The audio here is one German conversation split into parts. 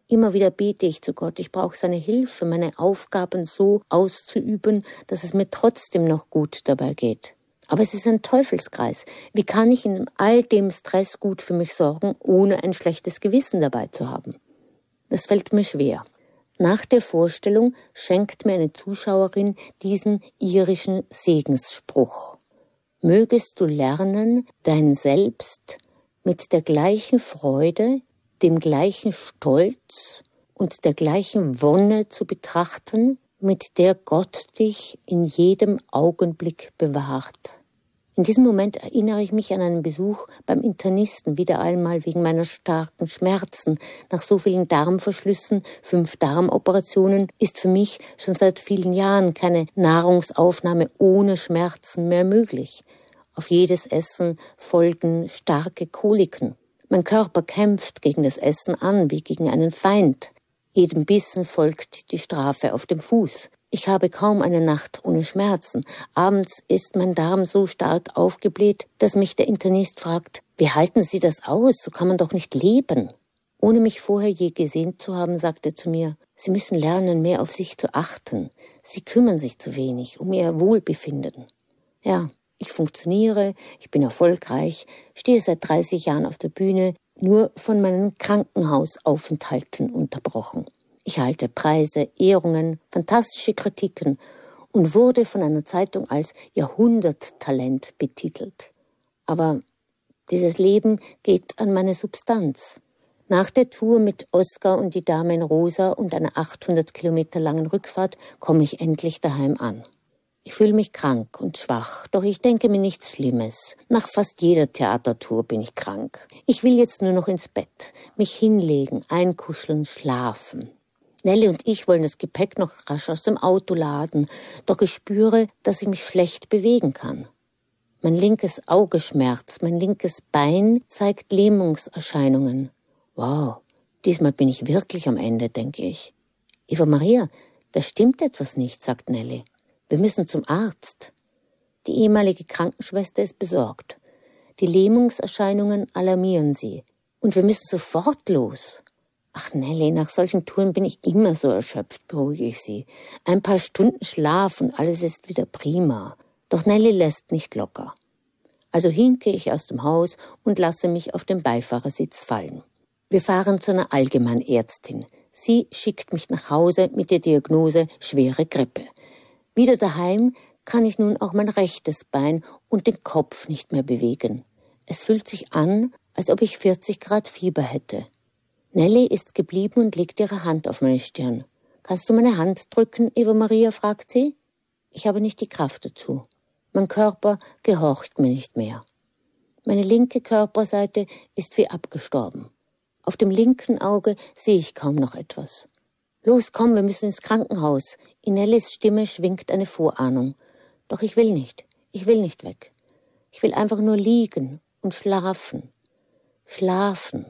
Immer wieder bete ich zu Gott, ich brauche seine Hilfe, meine Aufgaben so auszuüben, dass es mir trotzdem noch gut dabei geht. Aber es ist ein Teufelskreis. Wie kann ich in all dem Stress gut für mich sorgen, ohne ein schlechtes Gewissen dabei zu haben? Das fällt mir schwer. Nach der Vorstellung schenkt mir eine Zuschauerin diesen irischen Segensspruch. Mögest du lernen, dein Selbst mit der gleichen Freude, dem gleichen Stolz und der gleichen Wonne zu betrachten, mit der Gott dich in jedem Augenblick bewahrt. In diesem Moment erinnere ich mich an einen Besuch beim Internisten, wieder einmal wegen meiner starken Schmerzen. Nach so vielen Darmverschlüssen, 5 Darmoperationen, ist für mich schon seit vielen Jahren keine Nahrungsaufnahme ohne Schmerzen mehr möglich. Auf jedes Essen folgen starke Koliken. Mein Körper kämpft gegen das Essen an, wie gegen einen Feind. Jedem Bissen folgt die Strafe auf dem Fuß. Ich habe kaum eine Nacht ohne Schmerzen. Abends ist mein Darm so stark aufgebläht, dass mich der Internist fragt, wie halten Sie das aus? So kann man doch nicht leben. Ohne mich vorher je gesehen zu haben, sagte er zu mir, Sie müssen lernen, mehr auf sich zu achten. Sie kümmern sich zu wenig um Ihr Wohlbefinden. Ja, ich funktioniere, ich bin erfolgreich, stehe seit 30 Jahren auf der Bühne, nur von meinen Krankenhausaufenthalten unterbrochen. Ich erhalte Preise, Ehrungen, fantastische Kritiken und wurde von einer Zeitung als Jahrhunderttalent betitelt. Aber dieses Leben geht an meine Substanz. Nach der Tour mit Oskar und die Dame in Rosa und einer 800 Kilometer langen Rückfahrt komme ich endlich daheim an. Ich fühle mich krank und schwach, doch ich denke mir nichts Schlimmes. Nach fast jeder Theatertour bin ich krank. Ich will jetzt nur noch ins Bett, mich hinlegen, einkuscheln, schlafen. Nelly und ich wollen das Gepäck noch rasch aus dem Auto laden, doch ich spüre, dass ich mich schlecht bewegen kann. Mein linkes Auge schmerzt, mein linkes Bein zeigt Lähmungserscheinungen. Wow, diesmal bin ich wirklich am Ende, denke ich. Eva Maria, da stimmt etwas nicht, sagt Nelly. Wir müssen zum Arzt. Die ehemalige Krankenschwester ist besorgt. Die Lähmungserscheinungen alarmieren sie. Und wir müssen sofort los. Ach Nelly, nach solchen Touren bin ich immer so erschöpft, beruhige ich sie. Ein paar Stunden Schlaf und alles ist wieder prima. Doch Nelly lässt nicht locker. Also hinke ich aus dem Haus und lasse mich auf den Beifahrersitz fallen. Wir fahren zu einer Allgemeinärztin. Sie schickt mich nach Hause mit der Diagnose schwere Grippe. Wieder daheim kann ich nun auch mein rechtes Bein und den Kopf nicht mehr bewegen. Es fühlt sich an, als ob ich 40 Grad Fieber hätte. Nelly ist geblieben und legt ihre Hand auf meine Stirn. Kannst du meine Hand drücken, Eva Maria, fragt sie. Ich habe nicht die Kraft dazu. Mein Körper gehorcht mir nicht mehr. Meine linke Körperseite ist wie abgestorben. Auf dem linken Auge sehe ich kaum noch etwas. Los, komm, wir müssen ins Krankenhaus. In Nellys Stimme schwingt eine Vorahnung. Doch ich will nicht weg. Ich will einfach nur liegen und schlafen. Schlafen.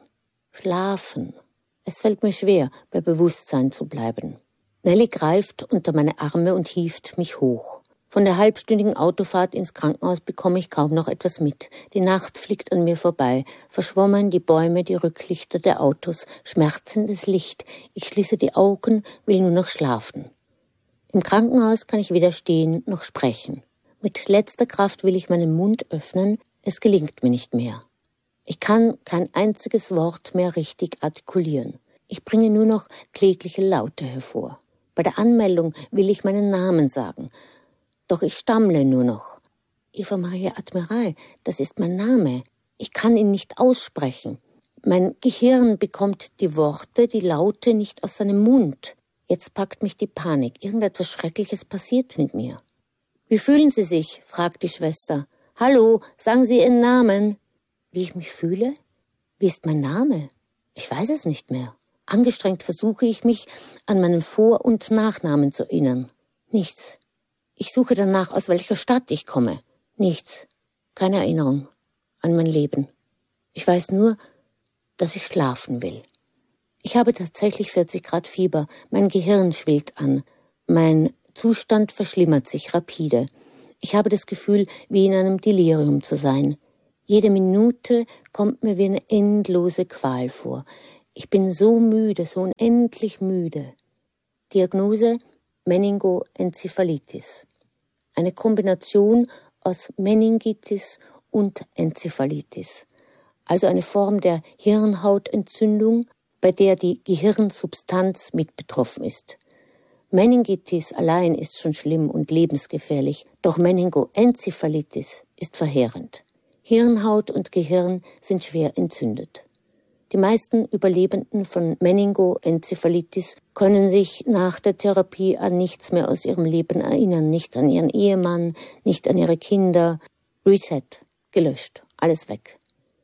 Es fällt mir schwer, bei Bewusstsein zu bleiben. Nelly greift unter meine Arme und hieft mich hoch. Von der halbstündigen Autofahrt ins Krankenhaus bekomme ich kaum noch etwas mit. Die Nacht fliegt an mir vorbei. Verschwommen die Bäume, die Rücklichter der Autos, schmerzendes Licht. Ich schließe die Augen, will nur noch schlafen. Im Krankenhaus kann ich weder stehen noch sprechen. Mit letzter Kraft will ich meinen Mund öffnen. Es gelingt mir nicht mehr. Ich kann kein einziges Wort mehr richtig artikulieren. Ich bringe nur noch klägliche Laute hervor. Bei der Anmeldung will ich meinen Namen sagen. Doch ich stammle nur noch. Eva Maria Admiral, das ist mein Name. Ich kann ihn nicht aussprechen. Mein Gehirn bekommt die Worte, die Laute nicht aus seinem Mund. Jetzt packt mich die Panik. Irgendetwas Schreckliches passiert mit mir. Wie fühlen Sie sich? Fragt die Schwester. Hallo, sagen Sie Ihren Namen. Wie ich mich fühle? Wie ist mein Name? Ich weiß es nicht mehr. Angestrengt versuche ich mich, an meinen Vor- und Nachnamen zu erinnern. Nichts. Ich suche danach, aus welcher Stadt ich komme. Nichts. Keine Erinnerung an mein Leben. Ich weiß nur, dass ich schlafen will. Ich habe tatsächlich 40 Grad Fieber. Mein Gehirn schwillt an. Mein Zustand verschlimmert sich rapide. Ich habe das Gefühl, wie in einem Delirium zu sein. Jede Minute kommt mir wie eine endlose Qual vor. Ich bin so müde, so unendlich müde. Diagnose Meningoenzephalitis. Eine Kombination aus Meningitis und Enzephalitis. Also eine Form der Hirnhautentzündung, bei der die Gehirnsubstanz mit betroffen ist. Meningitis allein ist schon schlimm und lebensgefährlich, doch Meningoenzephalitis ist verheerend. Hirnhaut und Gehirn sind schwer entzündet. Die meisten Überlebenden von Meningoenzephalitis können sich nach der Therapie an nichts mehr aus ihrem Leben erinnern, nicht an ihren Ehemann, nicht an ihre Kinder. Reset, gelöscht, alles weg.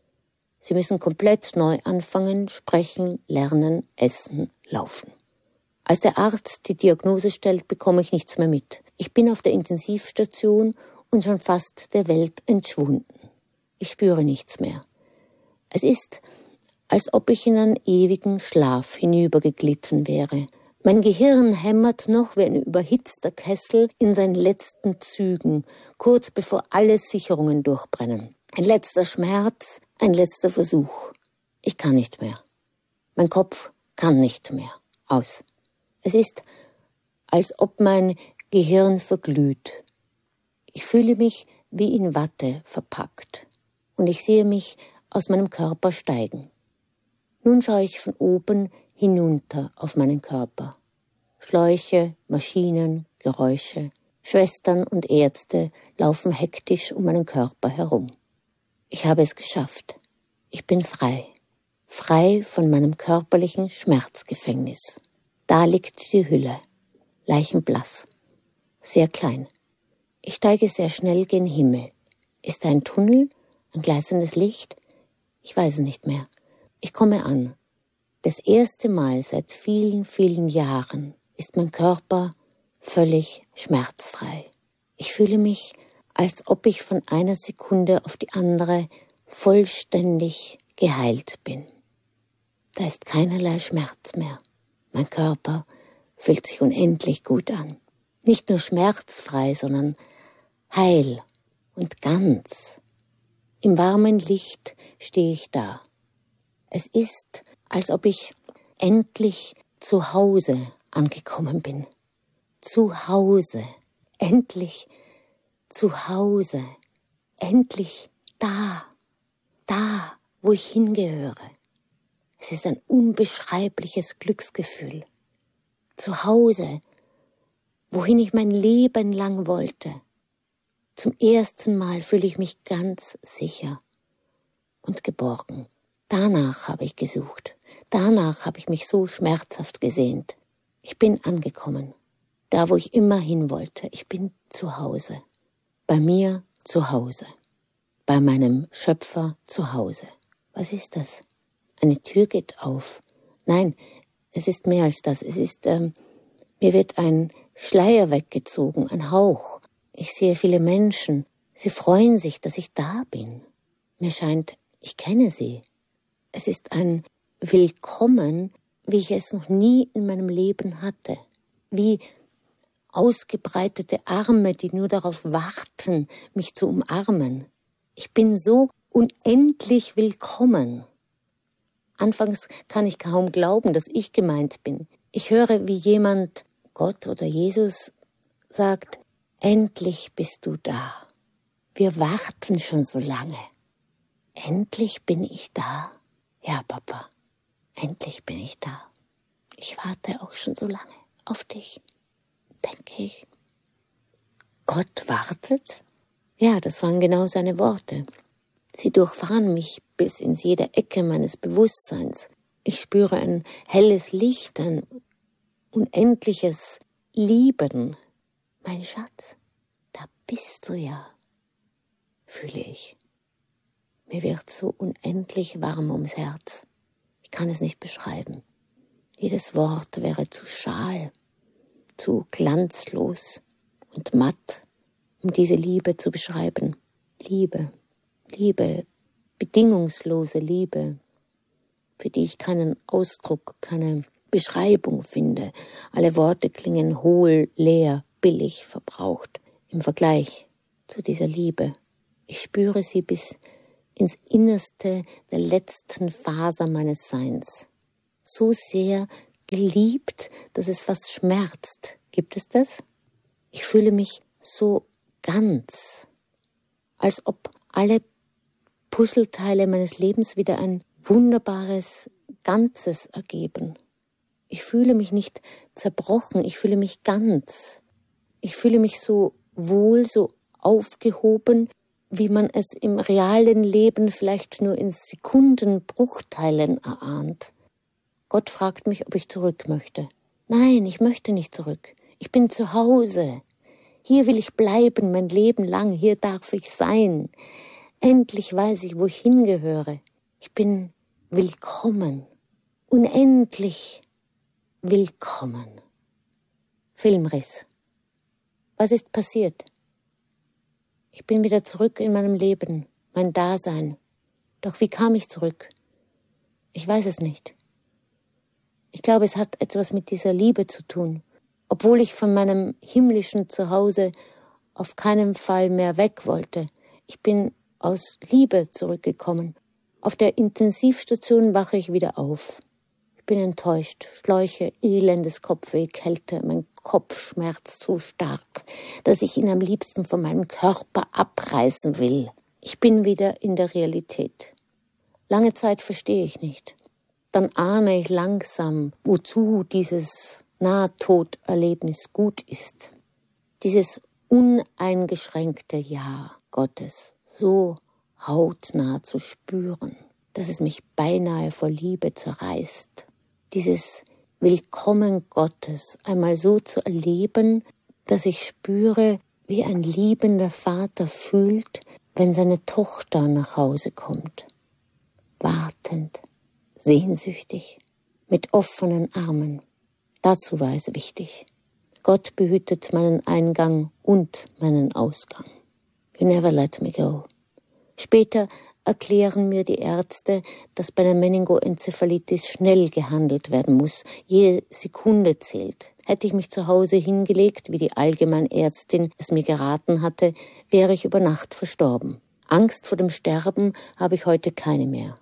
Sie müssen komplett neu anfangen, sprechen, lernen, essen, laufen. Als der Arzt die Diagnose stellt, bekomme ich nichts mehr mit. Ich bin auf der Intensivstation und schon fast der Welt entschwunden. Ich spüre nichts mehr. Es ist, als ob ich in einen ewigen Schlaf hinübergeglitten wäre. Mein Gehirn hämmert noch wie ein überhitzter Kessel in seinen letzten Zügen, kurz bevor alle Sicherungen durchbrennen. Ein letzter Schmerz, ein letzter Versuch. Ich kann nicht mehr. Mein Kopf kann nicht mehr. Aus. Es ist, als ob mein Gehirn verglüht. Ich fühle mich wie in Watte verpackt. Und ich sehe mich aus meinem Körper steigen. Nun schaue ich von oben hinunter auf meinen Körper. Schläuche, Maschinen, Geräusche, Schwestern und Ärzte laufen hektisch um meinen Körper herum. Ich habe es geschafft. Ich bin frei. Frei von meinem körperlichen Schmerzgefängnis. Da liegt die Hülle, leichenblass, sehr klein. Ich steige sehr schnell gen Himmel. Ist da ein Tunnel, ein gleißendes Licht? Ich weiß es nicht mehr. Ich komme an. Das erste Mal seit vielen, vielen Jahren ist mein Körper völlig schmerzfrei. Ich fühle mich, als ob ich von einer Sekunde auf die andere vollständig geheilt bin. Da ist keinerlei Schmerz mehr. Mein Körper fühlt sich unendlich gut an. Nicht nur schmerzfrei, sondern heil und ganz. Im warmen Licht stehe ich da. Es ist, als ob ich endlich zu Hause angekommen bin. Zu Hause. Endlich zu Hause. Endlich da. Da, wo ich hingehöre. Es ist ein unbeschreibliches Glücksgefühl. Zu Hause, wohin ich mein Leben lang wollte. Zum ersten Mal fühle ich mich ganz sicher und geborgen. Danach habe ich gesucht. Danach habe ich mich so schmerzhaft gesehnt. Ich bin angekommen. Da, wo ich immer hin wollte. Ich bin zu Hause. Bei mir zu Hause. Bei meinem Schöpfer zu Hause. Was ist das? Eine Tür geht auf. Nein, es ist mehr als das. Es ist, mir wird ein Schleier weggezogen, ein Hauch. Ich sehe viele Menschen. Sie freuen sich, dass ich da bin. Mir scheint, ich kenne sie. Es ist ein Willkommen, wie ich es noch nie in meinem Leben hatte. Wie ausgebreitete Arme, die nur darauf warten, mich zu umarmen. Ich bin so unendlich willkommen. Anfangs kann ich kaum glauben, dass ich gemeint bin. Ich höre, wie jemand, Gott oder Jesus, sagt, endlich bist du da. Wir warten schon so lange. Endlich bin ich da. Ja, Papa, endlich bin ich da. Ich warte auch schon so lange auf dich, denke ich. Gott wartet? Ja, das waren genau seine Worte. Sie durchfahren mich bis in jede Ecke meines Bewusstseins. Ich spüre ein helles Licht, ein unendliches Lieben. Mein Schatz, da bist du ja, fühle ich. Mir wird so unendlich warm ums Herz. Ich kann es nicht beschreiben. Jedes Wort wäre zu schal, zu glanzlos und matt, um diese Liebe zu beschreiben. Liebe, Liebe, bedingungslose Liebe, für die ich keinen Ausdruck, keine Beschreibung finde. Alle Worte klingen hohl, leer, billig, verbraucht im Vergleich zu dieser Liebe. Ich spüre sie bis ins Innerste der letzten Faser meines Seins. so sehr geliebt, dass es fast schmerzt. Gibt es das? Ich fühle mich so ganz, als ob alle Puzzleteile meines Lebens wieder ein wunderbares Ganzes ergeben. Ich fühle mich nicht zerbrochen, ich fühle mich ganz. Ich fühle mich so wohl, so aufgehoben, wie man es im realen Leben vielleicht nur in Sekundenbruchteilen erahnt. Gott fragt mich, ob ich zurück möchte. Nein, ich möchte nicht zurück. Ich bin zu Hause. Hier will ich bleiben, mein Leben lang. Hier darf ich sein. Endlich weiß ich, wo ich hingehöre. Ich bin willkommen. Unendlich willkommen. Filmriss. Was ist passiert? Ich bin wieder zurück in meinem Leben, mein Dasein. Doch wie kam ich zurück? Ich weiß es nicht. Ich glaube, es hat etwas mit dieser Liebe zu tun. Obwohl ich von meinem himmlischen Zuhause auf keinen Fall mehr weg wollte. Ich bin aus Liebe zurückgekommen. Auf der Intensivstation wache ich wieder auf. Ich bin enttäuscht, Schläuche, elendes Kopfweh, Kälte, mein Kopf schmerzt so stark, dass ich ihn am liebsten von meinem Körper abreißen will. Ich bin wieder in der Realität. Lange Zeit verstehe ich nicht. Dann ahne ich langsam, wozu dieses Nahtoderlebnis gut ist. Dieses uneingeschränkte Ja Gottes so hautnah zu spüren, dass es mich beinahe vor Liebe zerreißt. Dieses Willkommen Gottes einmal so zu erleben, dass ich spüre, wie ein liebender Vater fühlt, wenn seine Tochter nach Hause kommt. Wartend, sehnsüchtig, mit offenen Armen. Dazu war es wichtig. Gott behütet meinen Eingang und meinen Ausgang. You never let me go. Später erklären mir die Ärzte, dass bei einer Meningoenzephalitis schnell gehandelt werden muss. Jede Sekunde zählt. Hätte ich mich zu Hause hingelegt, wie die Allgemeinärztin es mir geraten hatte, wäre ich über Nacht verstorben. Angst vor dem Sterben habe ich heute keine mehr.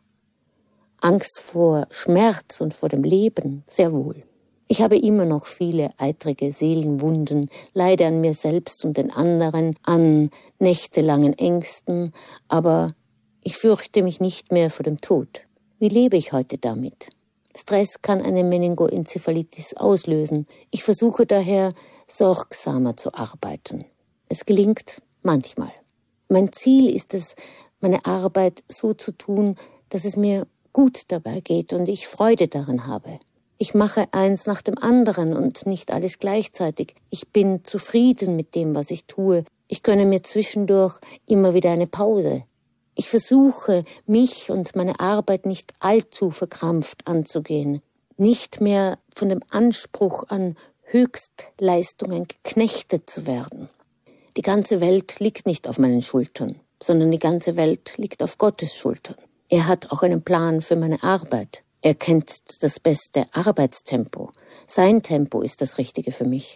Angst vor Schmerz und vor dem Leben, sehr wohl. Ich habe immer noch viele eitrige Seelenwunden, leide an mir selbst und den anderen, an nächtelangen Ängsten, aber ich fürchte mich nicht mehr vor dem Tod. Wie lebe ich heute damit? Stress kann eine Meningoenzephalitis auslösen. Ich versuche daher, sorgsamer zu arbeiten. Es gelingt manchmal. Mein Ziel ist es, meine Arbeit so zu tun, dass es mir gut dabei geht und ich Freude daran habe. Ich mache eins nach dem anderen und nicht alles gleichzeitig. Ich bin zufrieden mit dem, was ich tue. Ich gönne mir zwischendurch immer wieder eine Pause. Ich versuche, mich und meine Arbeit nicht allzu verkrampft anzugehen, nicht mehr von dem Anspruch an Höchstleistungen geknechtet zu werden. Die ganze Welt liegt nicht auf meinen Schultern, sondern die ganze Welt liegt auf Gottes Schultern. Er hat auch einen Plan für meine Arbeit. Er kennt das beste Arbeitstempo. Sein Tempo ist das Richtige für mich.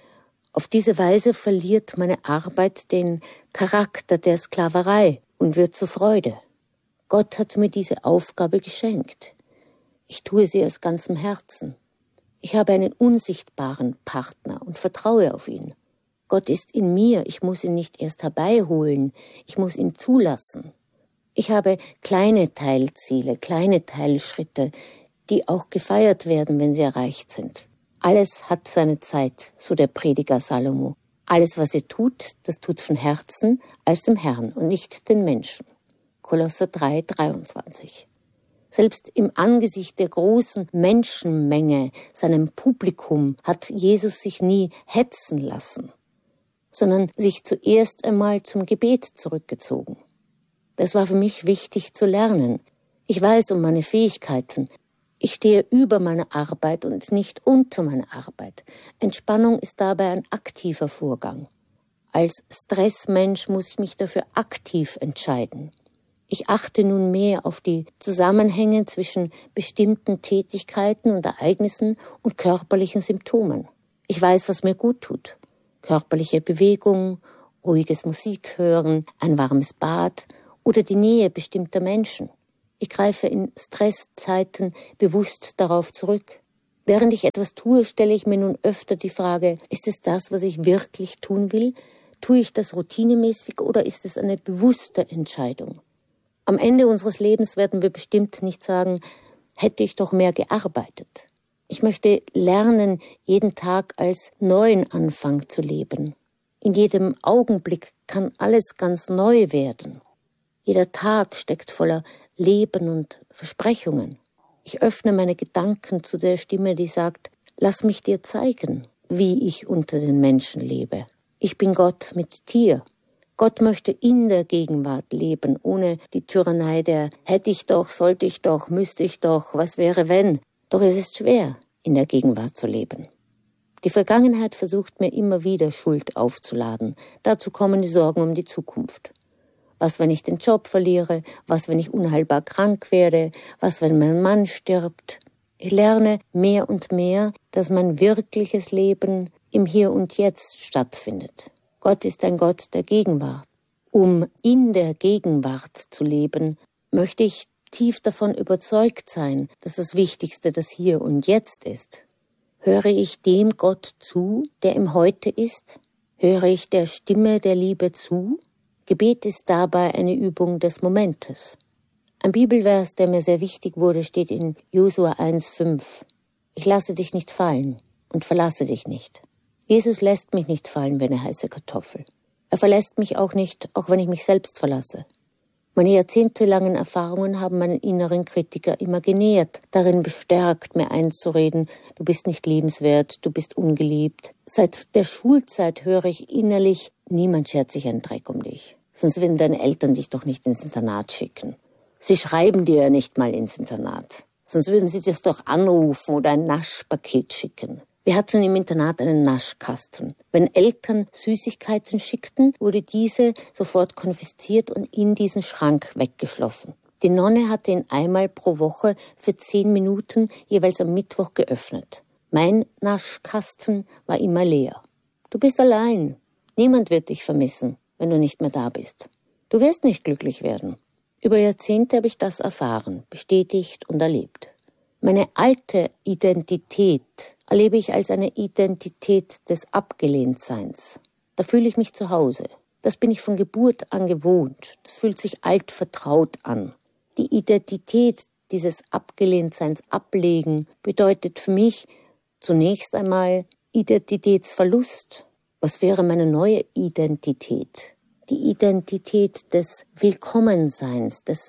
Auf diese Weise verliert meine Arbeit den Charakter der Sklaverei und wird zur Freude. Gott hat mir diese Aufgabe geschenkt. Ich tue sie aus ganzem Herzen. Ich habe einen unsichtbaren Partner und vertraue auf ihn. Gott ist in mir, ich muss ihn nicht erst herbeiholen, ich muss ihn zulassen. Ich habe kleine Teilziele, kleine Teilschritte, die auch gefeiert werden, wenn sie erreicht sind. Alles hat seine Zeit, so der Prediger Salomo. Alles, was ihr tut, das tut von Herzen als dem Herrn und nicht den Menschen. Kolosser 3,23. Selbst im Angesicht der großen Menschenmenge, seinem Publikum, hat Jesus sich nie hetzen lassen, sondern sich zuerst einmal zum Gebet zurückgezogen. Das war für mich wichtig zu lernen. Ich weiß um meine Fähigkeiten. Ich stehe über meine Arbeit und nicht unter meiner Arbeit. Entspannung ist dabei ein aktiver Vorgang. Als Stressmensch muss ich mich dafür aktiv entscheiden. Ich achte nun mehr auf die Zusammenhänge zwischen bestimmten Tätigkeiten und Ereignissen und körperlichen Symptomen. Ich weiß, was mir gut tut. Körperliche Bewegung, ruhiges Musik hören, ein warmes Bad oder die Nähe bestimmter Menschen. Ich greife in Stresszeiten bewusst darauf zurück. Während ich etwas tue, stelle ich mir nun öfter die Frage, ist es das, was ich wirklich tun will? Tue ich das routinemäßig oder ist es eine bewusste Entscheidung? Am Ende unseres Lebens werden wir bestimmt nicht sagen, hätte ich doch mehr gearbeitet. Ich möchte lernen, jeden Tag als neuen Anfang zu leben. In jedem Augenblick kann alles ganz neu werden. Jeder Tag steckt voller Leben und Versprechungen. Ich öffne meine Gedanken zu der Stimme, die sagt, lass mich dir zeigen, wie ich unter den Menschen lebe. Ich bin Gott mit dir. Gott möchte in der Gegenwart leben, ohne die Tyrannei der hätte ich doch, sollte ich doch, müsste ich doch, was wäre wenn. Doch es ist schwer, in der Gegenwart zu leben. Die Vergangenheit versucht mir immer wieder Schuld aufzuladen. Dazu kommen die Sorgen um die Zukunft. Was, wenn ich den Job verliere? Was, wenn ich unheilbar krank werde? Was, wenn mein Mann stirbt? Ich lerne mehr und mehr, dass mein wirkliches Leben im Hier und Jetzt stattfindet. Gott ist ein Gott der Gegenwart. Um in der Gegenwart zu leben, möchte ich tief davon überzeugt sein, dass das Wichtigste das Hier und Jetzt ist. Höre ich dem Gott zu, der im Heute ist? Höre ich der Stimme der Liebe zu? Gebet ist dabei eine Übung des Momentes. Ein Bibelvers, der mir sehr wichtig wurde, steht in Josua 1,5. Ich lasse dich nicht fallen und verlasse dich nicht. Jesus lässt mich nicht fallen wie eine heiße Kartoffel. Er verlässt mich auch nicht, auch wenn ich mich selbst verlasse. Meine jahrzehntelangen Erfahrungen haben meinen inneren Kritiker immer genährt, darin bestärkt, mir einzureden, du bist nicht liebenswert, du bist ungeliebt. Seit der Schulzeit höre ich innerlich, niemand schert sich einen Dreck um dich. Sonst würden deine Eltern dich doch nicht ins Internat schicken. Sie schreiben dir ja nicht mal ins Internat. Sonst würden sie dich doch anrufen oder ein Naschpaket schicken. Wir hatten im Internat einen Naschkasten. Wenn Eltern Süßigkeiten schickten, wurde diese sofort konfisziert und in diesen Schrank weggeschlossen. Die Nonne hatte ihn einmal pro Woche für 10 Minuten jeweils am Mittwoch geöffnet. Mein Naschkasten war immer leer. Du bist allein. Niemand wird dich vermissen, wenn du nicht mehr da bist. Du wirst nicht glücklich werden. Über Jahrzehnte habe ich das erfahren, bestätigt und erlebt. Meine alte Identität erlebe ich als eine Identität des Abgelehntseins. Da fühle ich mich zu Hause. Das bin ich von Geburt an gewohnt. Das fühlt sich altvertraut an. Die Identität dieses Abgelehntseins ablegen bedeutet für mich zunächst einmal Identitätsverlust. Was wäre meine neue Identität? Die Identität des Willkommenseins, des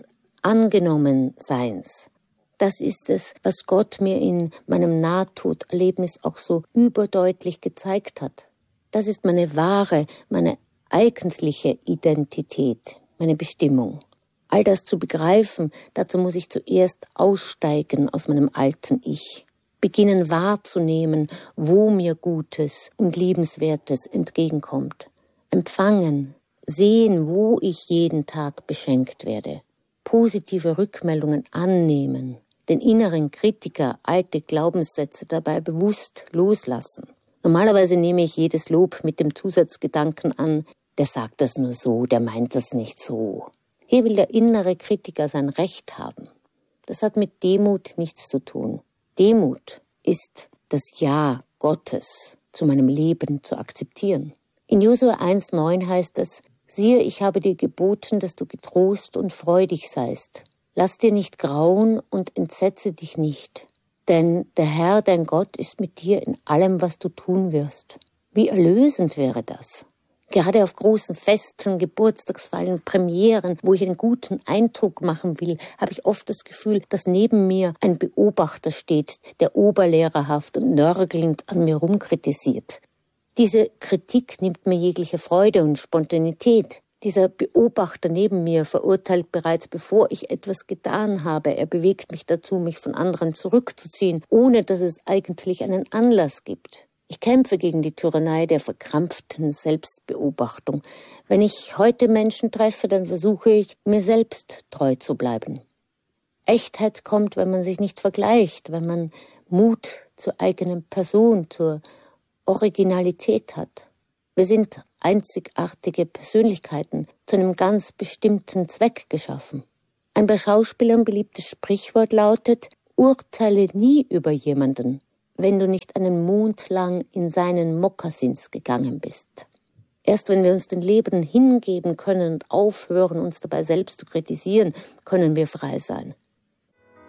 Angenommenseins. Das ist es, was Gott mir in meinem Nahtoderlebnis auch so überdeutlich gezeigt hat. Das ist meine wahre, meine eigentliche Identität, meine Bestimmung. All das zu begreifen, dazu muss ich zuerst aussteigen aus meinem alten Ich, beginnen wahrzunehmen, wo mir Gutes und Liebenswertes entgegenkommt, empfangen, sehen, wo ich jeden Tag beschenkt werde, positive Rückmeldungen annehmen, den inneren Kritiker, alte Glaubenssätze dabei bewusst loslassen. Normalerweise nehme ich jedes Lob mit dem Zusatzgedanken an, der sagt das nur so, der meint das nicht so. Hier will der innere Kritiker sein Recht haben. Das hat mit Demut nichts zu tun. Demut ist das Ja Gottes zu meinem Leben zu akzeptieren. In Josua 1,9 heißt es, siehe, ich habe dir geboten, dass du getrost und freudig seist. Lass dir nicht grauen und entsetze dich nicht. Denn der Herr, dein Gott, ist mit dir in allem, was du tun wirst. Wie erlösend wäre das? Gerade auf großen Festen, Geburtstagsfeiern, Premieren, wo ich einen guten Eindruck machen will, habe ich oft das Gefühl, dass neben mir ein Beobachter steht, der oberlehrerhaft und nörgelnd an mir rumkritisiert. Diese Kritik nimmt mir jegliche Freude und Spontanität. Dieser Beobachter neben mir verurteilt bereits, bevor ich etwas getan habe. Er bewegt mich dazu, mich von anderen zurückzuziehen, ohne dass es eigentlich einen Anlass gibt. Ich kämpfe gegen die Tyrannei der verkrampften Selbstbeobachtung. Wenn ich heute Menschen treffe, dann versuche ich, mir selbst treu zu bleiben. Echtheit kommt, wenn man sich nicht vergleicht, wenn man Mut zur eigenen Person, zur Originalität hat. Wir sind einzigartige Persönlichkeiten, zu einem ganz bestimmten Zweck geschaffen. Ein bei Schauspielern beliebtes Sprichwort lautet: Urteile nie über jemanden, wenn du nicht einen Mond lang in seinen Mokassins gegangen bist. Erst wenn wir uns den Leben hingeben können und aufhören, uns dabei selbst zu kritisieren, können wir frei sein.